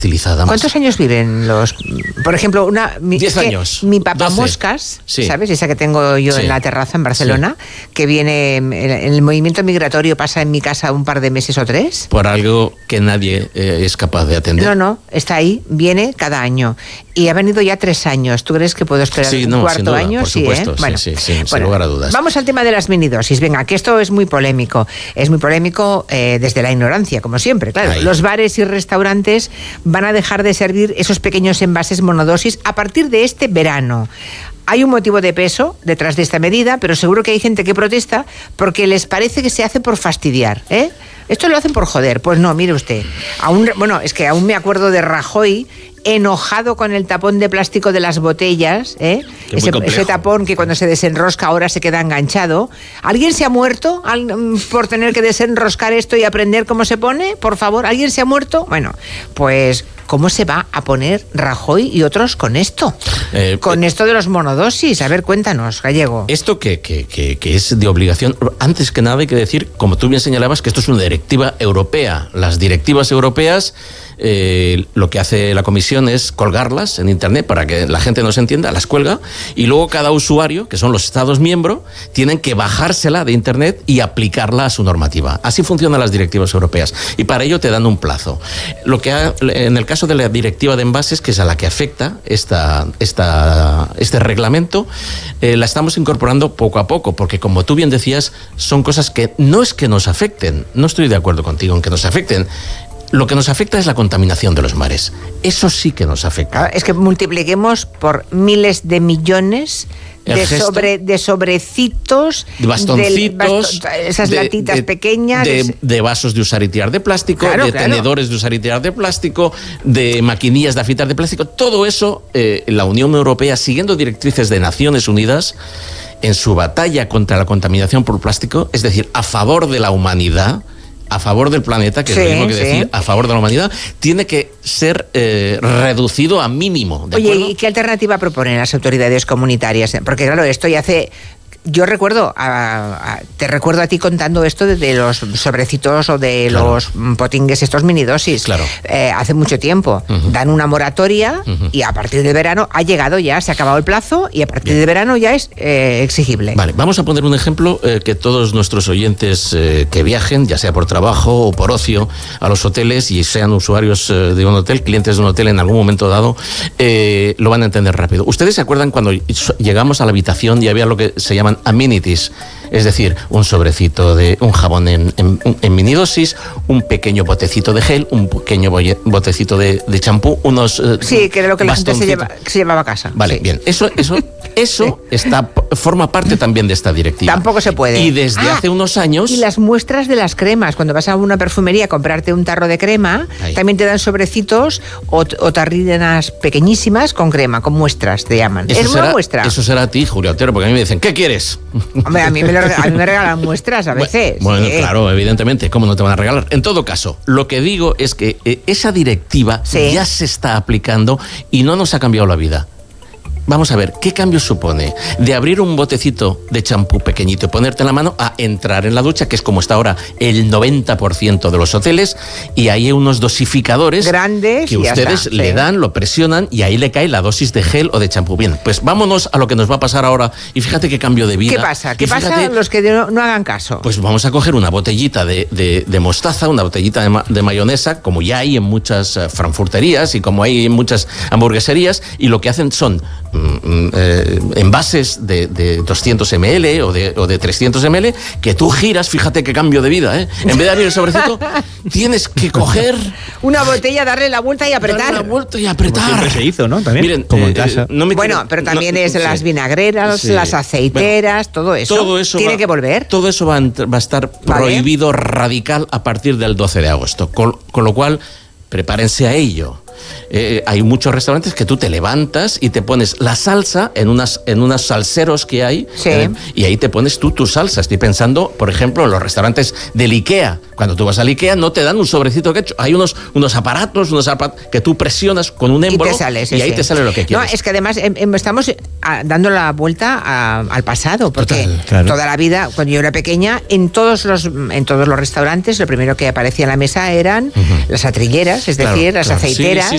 utilizada. ¿Cuántos años viven los...? Por ejemplo, 10 años. Mi papá 12. Moscas, Sí. ¿sabes? Esa que tengo yo en la terraza en Barcelona, que viene en el movimiento migratorio, pasa en mi casa un par de meses o 3. Por algo que nadie es capaz de atender. No, está ahí, viene cada año. Y ha venido ya 3 años. ¿Tú crees que puedo esperar un cuarto sin duda, año? Por supuesto, Bueno, sin lugar a dudas. Vamos al tema de las minidosis. Venga, que esto es muy polémico. Es muy polémico desde la ignorancia, como siempre. Claro, Ahí. los bares y restaurantes van a dejar de servir esos pequeños envases monodosis a partir de este verano. Hay un motivo de peso detrás de esta medida, pero seguro que hay gente que protesta porque les parece que se hace por fastidiar, ¿eh? Esto lo hacen por joder. Pues no, mire usted. Aún me acuerdo de Rajoy enojado con el tapón de plástico de las botellas, ¿eh? Ese tapón que cuando se desenrosca ahora se queda enganchado. ¿Alguien se ha muerto por tener que desenroscar esto y aprender cómo se pone? Por favor, ¿alguien se ha muerto? Bueno, pues ¿cómo se va a poner Rajoy y otros con esto? Con esto de los monodosis. A ver, cuéntanos, Gallego. Esto que es de obligación, antes que nada hay que decir, como tú bien señalabas, que esto es una directiva europea. Las directivas europeas, lo que hace la Comisión es colgarlas en Internet para que la gente no se entienda, las cuelga, y luego cada usuario, que son los Estados miembros, tienen que bajársela de Internet y aplicarla a su normativa. Así funcionan las directivas europeas, y para ello te dan un plazo. En el caso de la directiva de envases, que es a la que afecta este reglamento, la estamos incorporando poco a poco, porque como tú bien decías, son cosas que no es que nos afecten, no estoy de acuerdo contigo en que nos afecten. Lo que nos afecta es la contaminación de los mares. Eso sí que nos afecta. Es que multipliquemos por miles de millones de sobrecitos, de bastoncitos, esas latitas pequeñas, de vasos de usar y tirar de plástico, claro. tenedores de usar y tirar de plástico, de maquinillas de afitar de plástico. Todo eso, la Unión Europea, siguiendo directrices de Naciones Unidas, en su batalla contra la contaminación por plástico, es decir, a favor de la humanidad, a favor del planeta, que es lo mismo que decir a favor de la humanidad, tiene que ser reducido a mínimo. ¿De acuerdo? ¿Y qué alternativa proponen las autoridades comunitarias? Porque claro, esto ya hace... Yo recuerdo, te recuerdo a ti contando esto de los sobrecitos o de los potingues, estos minidosis. Claro. Hace mucho tiempo. Dan una moratoria y a partir de verano ha llegado ya, se ha acabado el plazo y a partir de verano ya es exigible. Vale, vamos a poner un ejemplo que todos nuestros oyentes que viajen, ya sea por trabajo o por ocio, a los hoteles y sean usuarios de un hotel, clientes de un hotel en algún momento dado, lo van a entender rápido. ¿Ustedes se acuerdan cuando llegamos a la habitación y había lo que se llaman amenities? Es decir, un sobrecito de un jabón en minidosis, un pequeño botecito de gel, un pequeño botecito de champú, unos sí, que era lo que la gente se llevaba a casa. Vale, sí. Bien. Eso forma parte también de esta directiva. Tampoco se puede. Y desde hace unos años... Y las muestras de las cremas. Cuando vas a una perfumería a comprarte un tarro de crema, también te dan sobrecitos o tarrinas pequeñísimas con crema, con muestras, te llaman. Es una muestra. Eso será a ti, Julio Otero, porque a mí me dicen, ¿qué quieres? Hombre, a mí me regalan muestras a veces. Bueno, claro, evidentemente, ¿cómo no te van a regalar? En todo caso, lo que digo es que esa directiva ya se está aplicando y no nos ha cambiado la vida. Vamos a ver, ¿qué cambio supone de abrir un botecito de champú pequeñito y ponerte en la mano a entrar en la ducha, que es como está ahora el 90% de los hoteles, y ahí hay unos dosificadores grandes que ustedes le dan, lo presionan y ahí le cae la dosis de gel o de champú? Bien, pues vámonos a lo que nos va a pasar ahora y fíjate qué cambio de vida. ¿Qué pasa? ¿Qué pasa los que no hagan caso? Pues vamos a coger una botellita de mostaza, una botellita de mayonesa, como ya hay en muchas frankfurterías y como hay en muchas hamburgueserías, y lo que hacen son envases de 200 ml o de 300 ml que tú giras, fíjate qué cambio de vida, ¿eh? En vez de abrir el sobrecito, tienes que coger una botella, darle la vuelta y apretar. Darle la vuelta y apretar. Como siempre se hizo, ¿no? También. Miren, como en casa. Pero también es las vinagreras, las aceiteras, todo eso tiene que volver. Todo eso va a estar prohibido radical a partir del 12 de agosto. Con lo cual, prepárense a ello. Hay muchos restaurantes que tú te levantas y te pones la salsa en unas salseros que hay, y ahí te pones tú tu salsa. Estoy pensando, por ejemplo, en los restaurantes del IKEA. Cuando tú vas al IKEA no te dan un sobrecito que hay unos aparatos que tú presionas con un émbolo y ahí te sale lo que quieres. No, es que además estamos dando la vuelta al pasado, porque claro. Toda la vida, cuando yo era pequeña, en todos los restaurantes lo primero que aparecía en la mesa eran las atrilleras, es decir, las aceiteras.